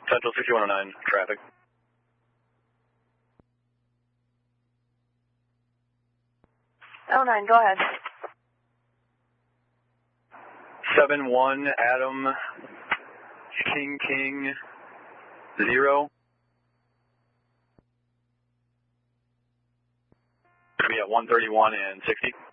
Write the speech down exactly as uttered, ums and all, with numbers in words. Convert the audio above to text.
Central sixty-one oh nine, traffic. oh nine, go ahead. seven one, Adam, King King, zero. Be at one thirty-one and sixty.